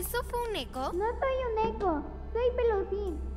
¿Eso fue un eco? No soy un eco, soy Pelusín.